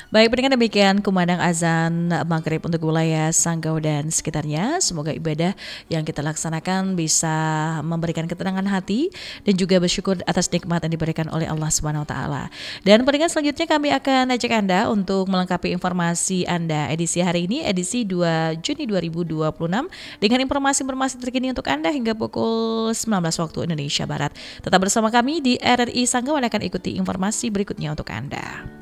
Baik, dengan demikian kumandang azan maghrib untuk wilayah Sanggau dan sekitarnya. Semoga ibadah yang kita laksanakan bisa memberikan ketenangan hati dan juga bersyukur atas nikmat yang diberikan oleh Allah Subhanahu wa taala. Dan pendengar selanjutnya kami akan ajak Anda untuk melengkapi informasi Anda edisi hari ini, edisi 2 Juni 2026 dengan informasi-informasi terkini untuk Anda hingga pukul 19 waktu Indonesia Barat. Tetap bersama kami di RRI Sanggau, akan ikuti informasi berikutnya untuk Anda.